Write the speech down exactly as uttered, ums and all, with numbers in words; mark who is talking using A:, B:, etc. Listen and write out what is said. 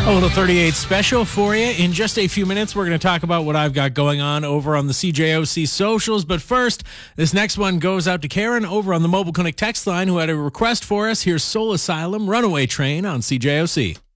A: A little thirty-eight special for you. In just a few minutes, we're going to talk about what I've got going on over on the C J O C socials. But first, this next one goes out to Karen over on the Mobile Clinic text line who had a request for us. Here's Soul Asylum, Runaway Train on C J O C.